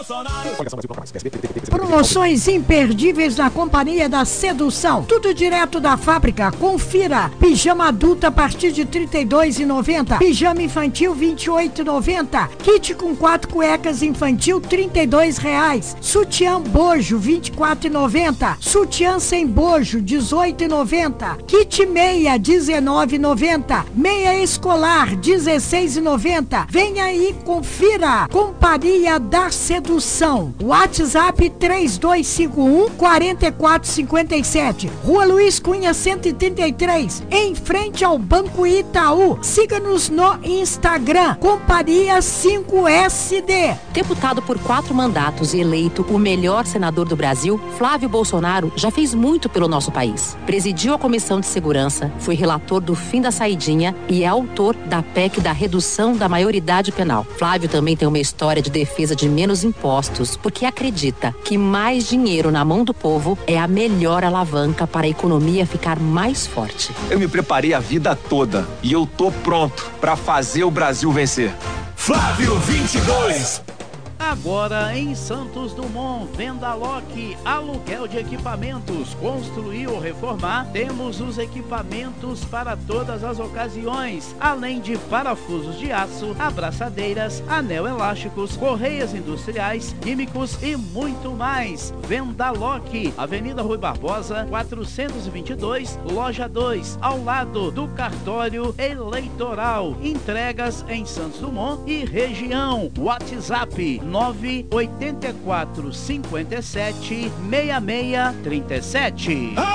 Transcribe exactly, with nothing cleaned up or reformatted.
Promoções imperdíveis na Companhia da Sedução. Tudo direto da fábrica. Confira. Pijama adulto a partir de trinta e dois reais e noventa centavos. Pijama infantil vinte e oito reais e noventa centavos. Kit com quatro cuecas infantil trinta e dois reais. Sutiã bojo vinte e quatro reais e noventa centavos. Sutiã sem bojo dezoito reais e noventa centavos. Kit meia dezenove reais e noventa centavos. Meia escolar dezesseis reais e noventa centavos. Venha aí, confira. Companhia da Sedução. WhatsApp três dois cinco um, quatro quatro cinco sete. Rua Luiz Cunha cento e trinta e três, em frente ao Banco Itaú. Siga-nos no Instagram, Companhia cinco S D. Deputado por quatro mandatos e eleito o melhor senador do Brasil, Flávio Bolsonaro já fez muito pelo nosso país. Presidiu a Comissão de Segurança, foi relator do fim da saidinha e é autor da P E C da redução da maioridade penal. Flávio também tem uma história de defesa de menos impostos, porque acredita que mais dinheiro na mão do povo é a melhor alavanca para a economia ficar mais forte. Eu me preparei a vida toda e eu tô pronto para fazer o Brasil vencer. Flávio vinte e dois. Agora em Santos Dumont, Vendaloc, aluguel de equipamentos, construir ou reformar, temos os equipamentos para todas as ocasiões, além de parafusos de aço, abraçadeiras, anel elásticos, correias industriais, químicos e muito mais. Vendaloc, Avenida Rui Barbosa, quatrocentos e vinte e dois, loja dois, ao lado do cartório eleitoral. Entregas em Santos Dumont e região. WhatsApp nove oito quatro cinco sete, seis seis três sete.